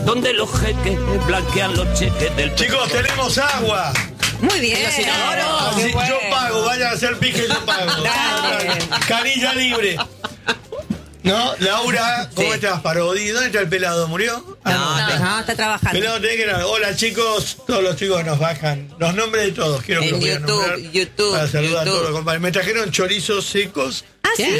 donde los jeques blanquean los cheques del... Chicos, tenemos agua. Muy bien. Así, yo pago, vayan a hacer pique, yo pago. Canilla libre. No, Laura, ¿cómo estás, Parodi? ¿Dónde está el pelado? ¿Murió? No, está trabajando. Pelado, tenés que ir. Hola, chicos. Todos los chicos nos bajan los nombres de todos. Quiero que los vayan a nombrar YouTube. para saludar a todos los compañeros. Me trajeron chorizos secos. ¿Ah, sí?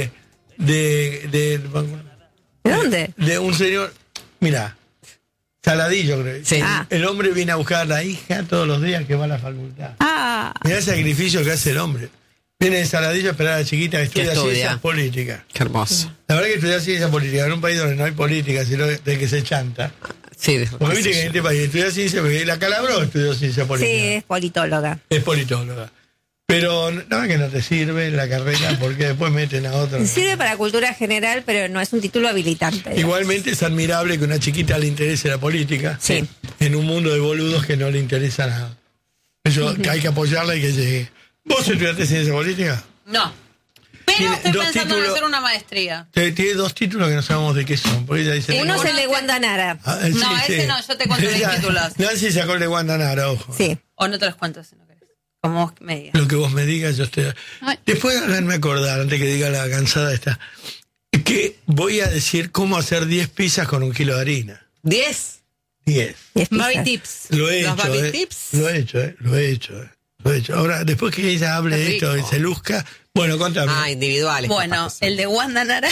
¿De dónde? De un señor. Mira, Saladillo, creo. Sí. El hombre viene a buscar a la hija todos los días que va a la facultad. Mirá el sacrificio que hace el hombre. Viene de Saladillo a esperar a la chiquita que estudia ciencias políticas. Qué hermoso. La verdad que estudiar ciencias políticas en un país donde no hay política, sino de que se chanta. Sí, Porque viste que en este país estudia ciencia, porque la Calabró estudió ciencia política. Sí, es politóloga. Es politóloga. Pero nada que no te sirve la carrera porque después meten a otro. Sirve para cultura general, pero no es un título habilitante. Igualmente es admirable que a una chiquita le interese la política. Sí. En un mundo de boludos que no le interesa nada. Eso que hay que apoyarla y que llegue. ¿Vos estudiaste ciencia política? No. Pero Tiene estoy dos pensando en títulos. hacer una maestría. Tiene 2 títulos que no sabemos de qué son. Porque ella dice, Uno es el de Guandanara. No, ese no, yo te cuento los títulos. Nancy sacó el de Guandanara, ojo. Sí. O no te los cuento si no querés. Como vos me digas. Lo que vos me digas, yo estoy. Ay. Después háganme acordar, antes que diga la cansada esta, que voy a decir cómo hacer 10 pizzas con 1 kilo de harina. 10. 10. Baby tips. Lo he Los hecho, baby tips. Lo he hecho. Ahora, después que ella hable de esto y se luzca, bueno, contame. Individuales. Bueno, el de Guandanara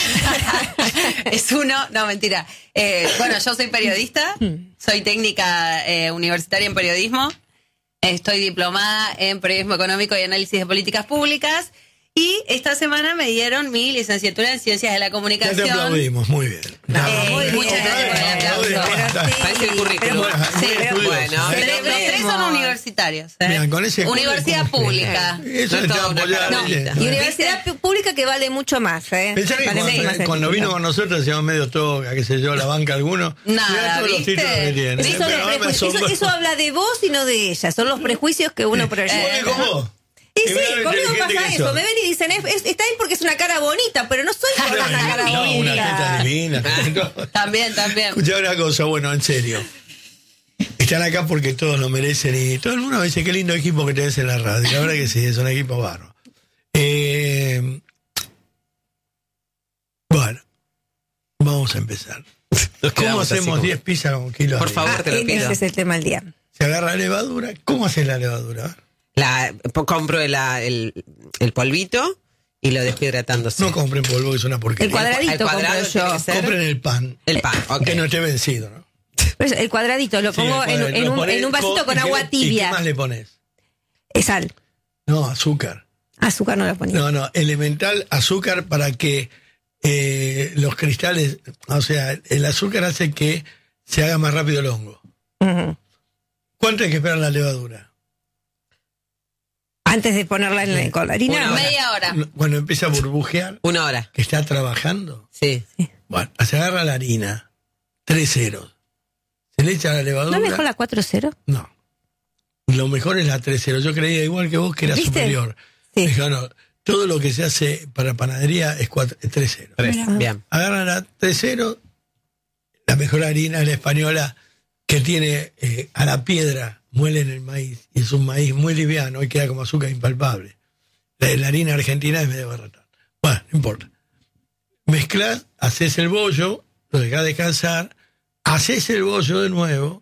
es uno, no, mentira. Bueno, yo soy periodista, soy técnica universitaria en periodismo, estoy diplomada en periodismo económico y análisis de políticas públicas, y esta semana me dieron mi licenciatura en Ciencias de la Ya Comunicación. te aplaudimos, muy bien. Muchas gracias por el aplauso. Parece el currículum. Bueno, los 3 son universitarios. Mira, con ese Universidad currículum, pública. Eso No es está toda una apoyado. caramita. Y universidad pública que vale mucho más, Pensá que Vale mucho más el cuando título. vino con nosotros hacíamos medio toga, qué sé yo, la banca alguno. Nada, Mirá todos los ¿viste? títulos que tiene. Eso, Pero ahora me asombró. eso habla de vos y no de ella. Son los prejuicios que uno proyecta. Igual que con vos. Y Y sí, mirá lo conmigo inteligente pasa que eso. sos. Me ven y dicen, está bien porque es una cara bonita, pero no soy por una cara No, una bonita. teta divina. También. Escuchá una cosa, bueno, en serio. Están acá porque todos lo merecen y todo el mundo dice qué lindo equipo que tenés en la radio. La verdad que sí, es un equipo bárbaro. Bueno, vamos a empezar. ¿Cómo quedamos así hacemos como- 10 pizzas con kilos? Por favor, te lo pido. Ese es el tema del día. Se agarra levadura. ¿Cómo haces la levadura? Compro el polvito y lo dejo hidratándose. No compren polvo, que es una porquería. El cuadradito El cuadrado compro tiene yo. que ser- Compren el pan. El pan, ok. Que no esté vencido, ¿no? Pues el cuadradito lo Sí, pongo el cuadradito. Lo ponés en un vasito con ¿y agua ¿Y qué tibia. más le pones? Sal. No, azúcar. Azúcar no lo ponía. No, elemental azúcar para que los cristales, o sea, el azúcar hace que se haga más rápido el hongo. Ujú. ¿Cuánto hay que esperar la levadura? Antes de ponerla con la harina. Una hora. Media hora. Cuando empieza a burbujear, 1 hora. que está trabajando, Sí. bueno, se agarra la harina, 3 ceros. Se le echa la levadura. ¿No mejor la 4-0? No. Lo mejor es la 3-0. Yo creía igual que vos que era ¿Viste? superior. Sí. Dije, no, todo lo que se hace para panadería es 3-0. 3. Bien. Agarran la 3-0, la mejor harina es la española que tiene a la piedra, muelen el maíz, y es un maíz muy liviano y queda como azúcar impalpable. La harina argentina es medio barata. Bueno, no importa. Mezclás, haces el bollo, lo dejás descansar, haces el bollo de nuevo,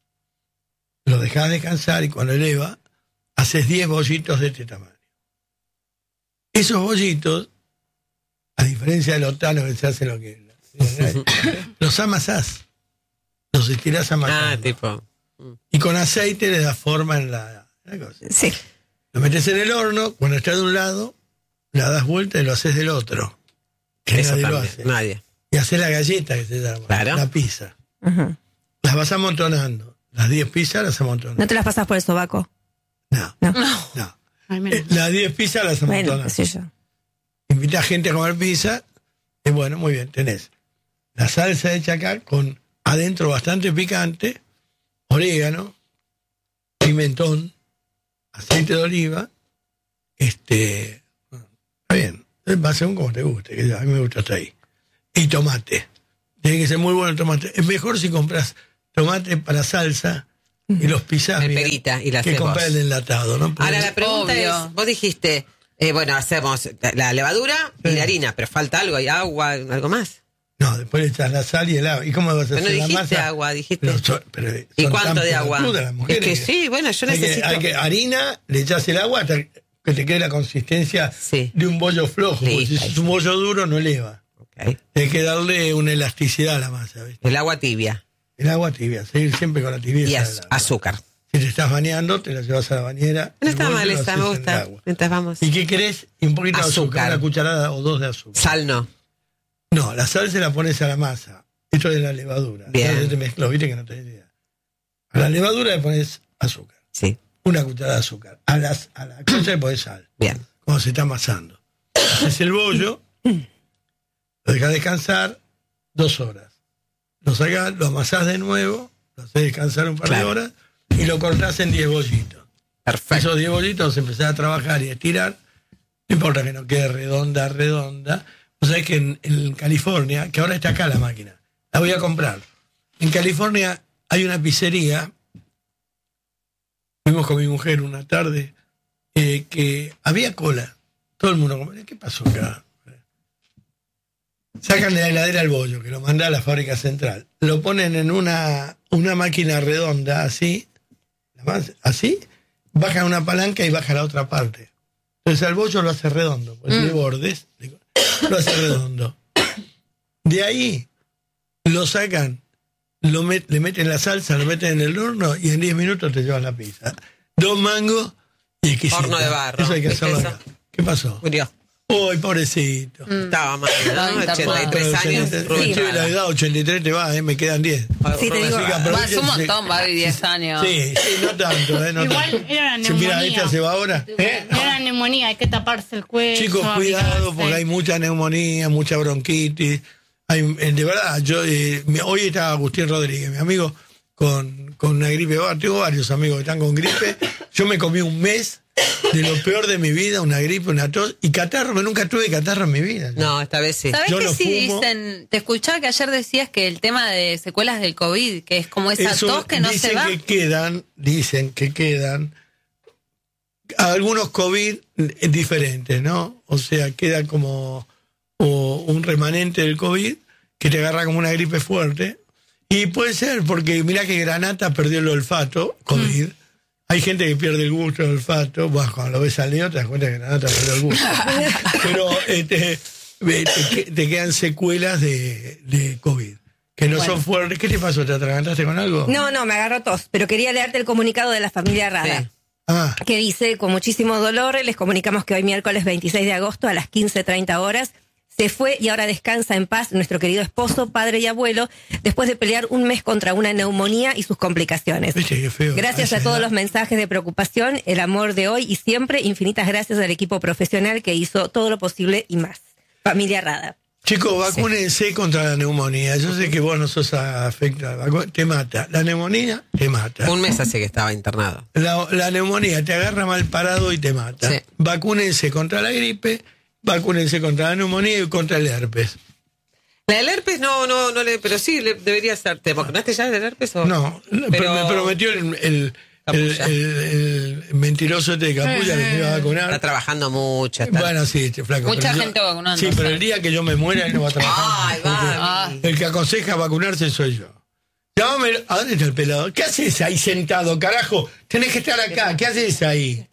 lo dejás descansar y cuando eleva, haces 10 bollitos de este tamaño. Esos bollitos, a diferencia de los tanos que se hacen lo que los amasás, los estirás amasando. Tipo. Y con aceite le das forma en la cosa. Sí. Lo metes en el horno, cuando está de un lado, la das vuelta y lo haces del otro. Que Eso nadie lo también. hace. Nadie. Y haces la galleta que se llama, Claro. la pizza. Ujú. Las vas amontonando. Las 10 pizzas las amontonas. ¿No te las pasas por el sobaco? No, No. no. Ay, menos. Las 10 pizzas las Bueno, amontonas. qué sé yo. Invita gente a comer pizza. Y bueno, muy bien, tenés la salsa hecha acá con adentro bastante picante, orégano, pimentón, aceite de oliva, bueno, está bien, va según como te guste, que a mí me gusta hasta ahí. Y tomate. Tiene que ser muy bueno el tomate. Es mejor si compras tomate para salsa y los pisás El bien, perita y la que hacemos. comprar el enlatado, ¿no? Porque Ahora la pregunta Obvio. es, vos dijiste, bueno, hacemos la levadura y la harina, pero falta algo, hay agua, algo más. no, después le echas la sal y el agua. ¿Y cómo vas a Pero no hacer la dijiste masa? agua, dijiste. Pero ¿Y son cuánto tan de agua? pelotudas las Es mujeres que sí, bueno, yo necesito. Hay que harina, le echas el agua hasta que te quede la consistencia Sí. de un bollo flojo. Porque Listo. si es un bollo duro, no eleva. Ok. Hay que darle una elasticidad a la masa, ¿viste? El agua tibia El agua tibia, seguir siempre con la tibieza. y del agua. azúcar. Si te estás bañando, te la llevas a la bañera. No el está bollo mal lo esa, haces me en el gusta. agua. Mientras vamos. ¿Y qué querés? Y un poquito de azúcar, Azúcar. una cucharada o 2 de azúcar. Sal no. No, la sal se la pones a la masa. Esto es la levadura. Bien. Entonces te mezcló, viste que no tenés idea. A la levadura le pones azúcar. Sí, Una cucharada de azúcar. A la cosa le pones sal. bien. Cuando se está amasando. Haces el bollo, lo dejas descansar 2 horas. Lo sacás, lo amasás de nuevo, lo haces descansar un par de Claro. horas y lo cortás en 10 bollitos. Perfecto. Esos 10 bollitos empezás a trabajar y a estirar. No importa que no quede redonda. Vos sabés que en California, que ahora está acá la máquina, la voy a comprar. En California hay una pizzería, fuimos con mi mujer una tarde, que había cola. Todo el mundo comía. ¿Qué pasó acá? Sacan de la heladera el bollo, que lo manda a la fábrica central. Lo ponen en una máquina redonda, así, así, baja una palanca y baja la otra parte. Entonces al bollo lo hace redondo, pues tiene bordes, lo hace redondo. De ahí lo sacan, le meten la salsa, lo meten en el horno y en 10 minutos te llevas la pizza. 2 mangos y exquisita. Horno de barro. Eso hay que ¿Viste hacerlo eso? acá. ¿Qué pasó? Murió. Uy, pobrecito. Estaba mal, Estaba ¿no? internado. 83 años. Sí, la edad 83 te va, me quedan 10. Sí, te digo, Así que Va, aprovechen, es un montón, va a vivir 10 años. Sí, no tanto, no Igual tanto. era una Sí, mira, neumonía. esta se va ahora. Era una neumonía, hay que taparse el cuello. Chicos, cuidado, abrigarse. porque hay mucha neumonía, mucha bronquitis. De verdad, hoy está Agustín Rodríguez, mi amigo, con una gripe. Tengo varios amigos que están con gripe. Yo me comí un mes de lo peor de mi vida, una gripe, una tos y catarro. Nunca tuve catarro en mi vida. No, esta vez sí. ¿Sabés Yo que no sí fumo. dicen? Te escuchaba que ayer decías que el tema de secuelas del COVID, que es como esa Eso tos que no se dicen va. dicen que quedan algunos COVID diferentes, ¿no? O sea, queda como un remanente del COVID que te agarra como una gripe fuerte. Y puede ser, porque mirá que Granata perdió el olfato, COVID. Hay gente que pierde el gusto, el olfato. Bueno, cuando lo ves al Leo te das cuenta que Granata perdió el gusto. Pero te quedan secuelas de COVID, que no son fuertes. ¿Qué te pasó? ¿Te atragantaste con algo? No, me agarró tos, pero quería leerte el comunicado de la familia Rada. Sí. Ah, Que dice: con muchísimo dolor les comunicamos que hoy miércoles 26 de agosto a las 15:30 horas se fue y ahora descansa en paz nuestro querido esposo, padre y abuelo, después de pelear un mes contra una neumonía y sus complicaciones. viste qué feo. Gracias a todos los mensajes de preocupación, el amor de hoy y siempre, infinitas gracias al equipo profesional que hizo todo lo posible y más. Familia Rada. Chicos, vacúnense contra la neumonía. Yo sé que vos no sos afectado. Te mata. La neumonía te mata. Un mes hace que estaba internado. La neumonía te agarra mal parado y te mata. Sí. Vacúnense contra la gripe, vacúnense contra la neumonía y contra el herpes. La del herpes no pero sí debería ser. ¿Te vacunaste ya del herpes o? No, Pero- pero me prometió el mentiroso este de Capulla que me iba a Está vacunar. trabajando mucho. Está... Bueno, sí, este flaco. Mucha pero gente vacunando, Sí, pero sí. el día que yo me muera, él no va a trabajar. Ay, va. El que aconseja vacunarse soy yo. Llámame, ¿a dónde está el pelado? ¿Qué haces ahí sentado, carajo? Tenés que estar acá, ¿qué haces ahí?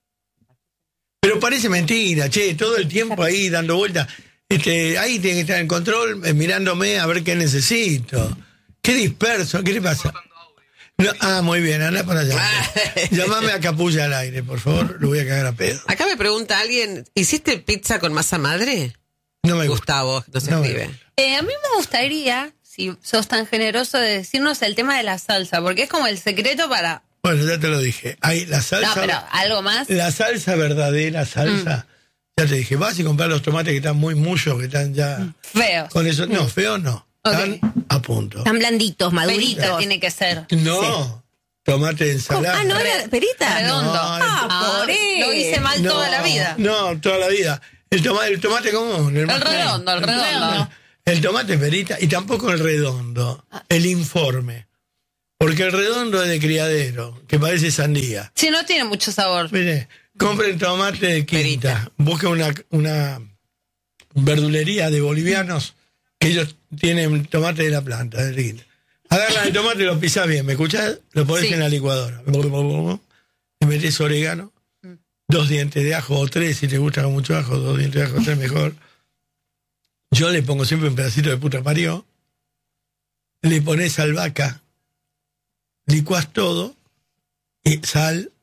Pero parece mentira, che, todo el tiempo ahí dando vueltas. Ahí tiene que estar en control, mirándome a ver qué necesito. Qué disperso, ¿qué le pasa? No, muy bien, anda para allá. Llámame a Capulla al aire, por favor, lo voy a cagar a pedo. Acá me pregunta alguien, ¿hiciste pizza con masa madre? No me gusta. Gustavo, nos No me escribe. gusta. A mí me gustaría, si sos tan generoso, de decirnos el tema de la salsa, porque es como el secreto para... Bueno, ya te lo dije. Hay la salsa. No, pero algo más. La salsa verdadera, salsa. Ya te dije, vas y comprar los tomates que están muy mullos, que están ya. Feos. Con eso, no, feos no. Están Ok. a punto. Están blanditos, Perita maduritos. tiene que ser. No, tomate de ensalada. Ah, no era perita. Redondo. No, por eso. Lo hice mal toda la vida. No, toda la vida. El tomate común. El redondo, el redondo. El tomate perita y tampoco el redondo, el informe. Porque el redondo es de criadero, que parece sandía. Sí, no tiene mucho sabor. Mire, compren tomate de quinta, Perita. busquen una verdulería de bolivianos que ellos tienen tomate de la planta, de quinta. Agarran el tomate y lo pisás bien, ¿me escuchás? Lo pones Sí. en la licuadora. Le metés orégano, 2 dientes de ajo o 3, si te gusta con mucho ajo, 2 dientes de ajo, 3 mejor. Yo le pongo siempre un pedacito de puta parió, le pones albahaca, licuás todo, y sal,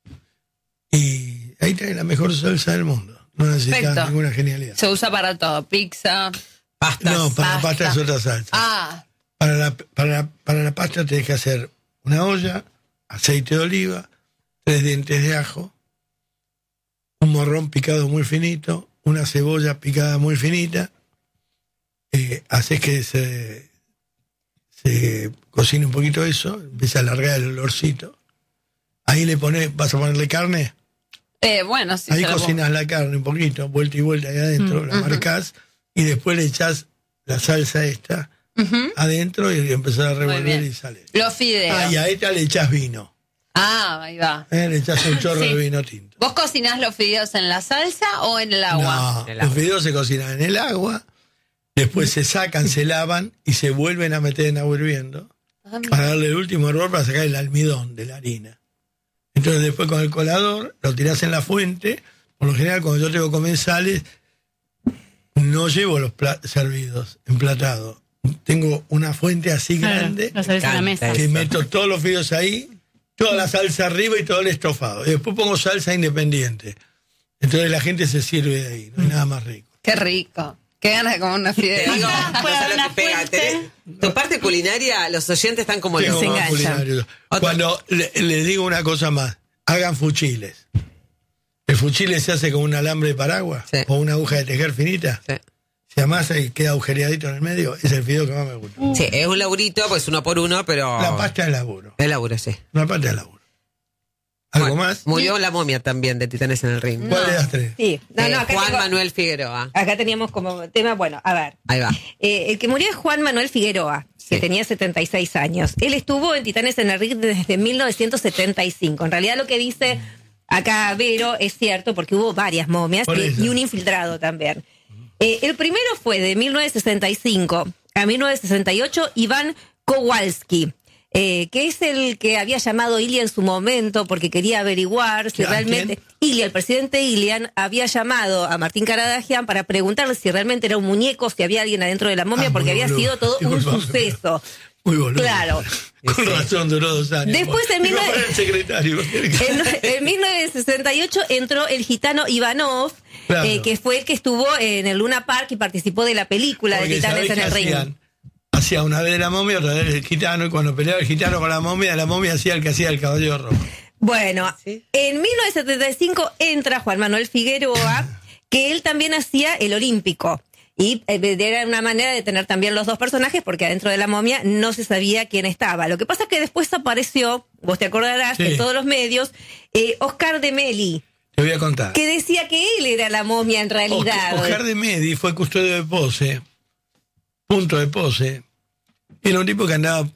y ahí tenés la mejor salsa del mundo. No necesitas Perfecto. ninguna genialidad. Se usa para todo. Pizza. Pastas. No, para la pasta. pasta es otra salsa. Ah, Para la pasta tenés que hacer una olla, aceite de oliva, 3 dientes de ajo, un morrón picado muy finito, una cebolla picada muy finita, haces que se cocine un poquito eso, empieza a alargar el olorcito. Ahí vas a ponerle carne, bueno, sí. ahí se lo pongo. cocinas la carne un poquito, vuelta y vuelta ahí adentro, la marcás y después le echás la salsa esta adentro y empezás a Muy revolver bien. y sale. Los fideos. Ah, y a esta le echás vino. Ahí va. Le echás un chorro Sí. de vino tinto. ¿Vos cocinás los fideos en la salsa o en el agua? No, los fideos se cocinan en el agua, después se sacan, se lavan y se vuelven a meter en agua hirviendo para darle el último error para sacar el almidón de la harina. Entonces después con el colador lo tirás en la fuente. Por lo general cuando yo tengo comensales no llevo los servidos, emplatados. Tengo una fuente así Claro, grande lo servís en la mesa. que meto todos los fideos ahí, toda la salsa arriba y todo el estofado. Y después pongo salsa independiente. Entonces la gente se sirve de ahí, no hay nada más rico. Qué rico. Qué ganas de comer unos Te fideos. digo, Puede no sé haber lo una que pega. fuente. Tu parte culinaria, los oyentes están como Tengo locos. más culinario. Otra- Cuando les digo una cosa más, hagan fuchiles. El fuchile se hace con un alambre de paraguas Sí. o una aguja de tejer finita. Sí. Se amasa y queda agujereadito en el medio. Es el fideo que más me gusta. Sí, es un laburito, pues 1 por 1, pero... La pasta es laburo. Es laburo, sí. La pasta es laburo. ¿Algo Bueno, más? Murió la momia también de Titanes en el Ring. ¿Cuál de las tres? Sí, acá Juan tengo- Manuel Figueroa. Acá teníamos como tema, bueno, a ver. Ahí va. El que murió es Juan Manuel Figueroa, que Sí. tenía 76 años. Él estuvo en Titanes en el Ring desde 1975. En realidad lo que dice acá Vero es cierto, porque hubo varias momias Por eso. y un infiltrado también. El primero fue de 1965 a 1968, Iván Kowalski. Que es el que había llamado Ilia en su momento porque quería averiguar si ¿A realmente Ilia, el presidente Ilian, había llamado a Martín Karadagian para preguntarle si realmente era un muñeco, si había alguien adentro de la momia, porque muy había boludo. sido todo un Disculpame, suceso. Muy boludo. Claro. Con razón duró 2 años. Después en Digo, 19 para el secretario. En 1968 entró el gitano Ivanov, Claro. que fue el que estuvo en el Luna Park y participó de la película de Porque Titanes ¿sabés en el qué Ring. hacían? Hacía una vez la momia, otra vez el gitano, y cuando peleaba el gitano con la momia hacía el que hacía el caballero rojo. Bueno, ¿Sí? en 1975 entra Juan Manuel Figueroa, que él también hacía el Olímpico. Y era una manera de tener también los dos personajes, porque adentro de la momia no se sabía quién estaba. Lo que pasa es que después apareció, vos te acordarás, Sí. en todos los medios, Oscar de Meli, Te voy a contar. que decía que él era la momia en realidad. Oscar de Medi fue custodio de Pose, punto de Pose. Era un tipo que andaba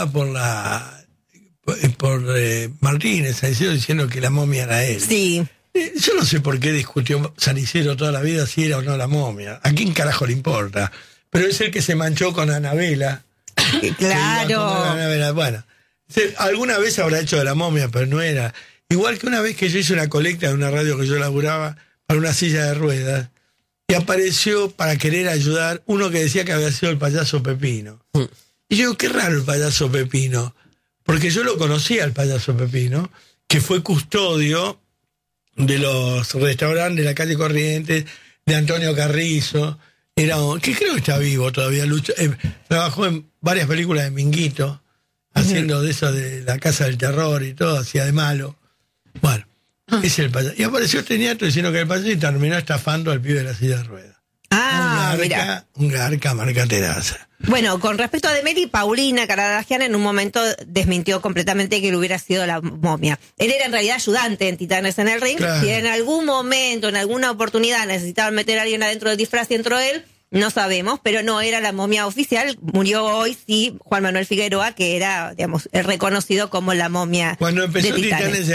por Martínez, San Isidro, diciendo que la momia era él. Sí. Yo no sé por qué discutió San Isidro toda la vida si era o no la momia. ¿A quién carajo le importa? Pero es el que se manchó con Anabela. Claro. Anabela. Bueno, alguna vez habrá hecho de la momia, pero no era. Igual que una vez que yo hice una colecta en una radio que yo laburaba para una silla de ruedas, y apareció para querer ayudar uno que decía que había sido el payaso Pepino. Y yo digo, qué raro el payaso Pepino, porque yo lo conocía al payaso Pepino, que fue custodio de los restaurantes de la calle Corrientes, de Antonio Carrizo, que creo que está vivo todavía, trabajó en varias películas de Minguito, haciendo de eso de la Casa del Terror y todo, hacía de malo. Bueno, ese es el payaso. Y apareció este nieto diciendo que el payaso y terminó estafando al pibe de la silla de ruedas. Mira. Un garca marca teraza. Bueno, con respecto a Demeli, Paulina Karadagian en un momento desmintió completamente que él hubiera sido la momia. Él era en realidad ayudante en Titanes en el Ring. Claro. Si en algún momento, en alguna oportunidad necesitaban meter a alguien adentro del disfraz y entró él, No sabemos, pero no era la momia oficial. Murió hoy, sí, Juan Manuel Figueroa, que era, digamos, reconocido como la momia Cuando empezó de Titanes. Titanes